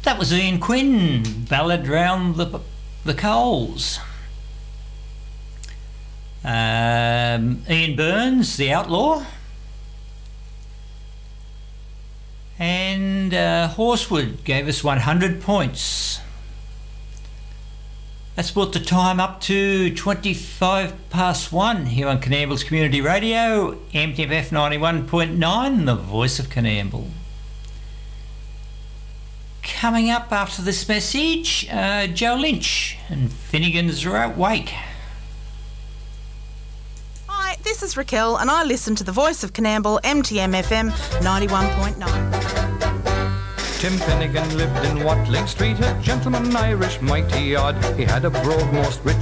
That was Ian Quinn, Ballad Round the Coals. Ian Burns, The Outlaw. And Horsewood gave us 100 points. That's brought the time up to 1 here on Coonamble's Community Radio, MTFF 91.9, the voice of Coonamble. Coming up after this message, Joe Lynch and Finnegan's Wake. Hi, this is Raquel and I listen to the voice of Coonamble, MTM FM 91.9. Tim Finnegan lived in Watling Street, a gentleman Irish, mighty odd. He had a broad, most rich